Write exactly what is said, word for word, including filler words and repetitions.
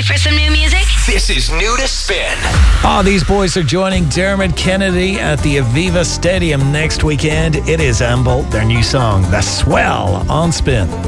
for some new music? This is New to Spin. Oh, these boys are joining Dermot Kennedy at the Aviva Stadium next weekend. It is Amble, their new song, The Swell, on Spin.